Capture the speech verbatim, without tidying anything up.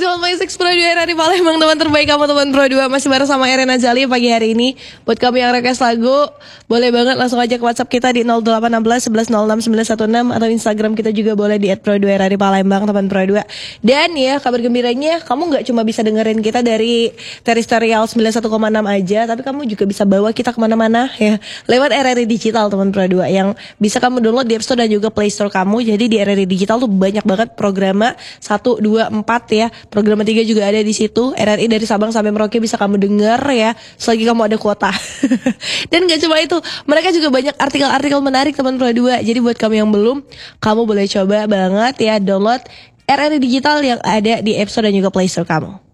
selamat pagi Six Pro dua R R I Palembang. Teman terbaik kamu teman Pro dua. Masih bareng sama Erin Azali pagi hari ini. Buat kamu yang request lagu, boleh banget langsung aja ke WhatsApp kita di nol delapan satu enam satu satu nol enam sembilan satu enam. Atau Instagram kita juga boleh di et pro dua R R I Palembang, teman Pro dua. Dan ya kabar gembiranya, kamu gak cuma bisa dengerin kita dari Teristorial sembilan puluh satu koma enam aja, tapi kamu juga bisa bawa kita kemana-mana ya lewat R R I Digital, teman Pro dua, yang bisa kamu download di App Store dan juga Play Store kamu. Jadi di R R I Digital tuh banyak banget program satu, dua, empat ya. Program tiga juga ada di situ. R R I dari Sabang sampai Merauke bisa kamu denger ya, selagi kamu ada kuota. Dan gak cuma itu, mereka juga banyak artikel-artikel menarik teman Pro dua. Jadi buat kamu yang belum, kamu boleh coba banget ya download R R I Digital yang ada di App Store dan juga Play Store kamu.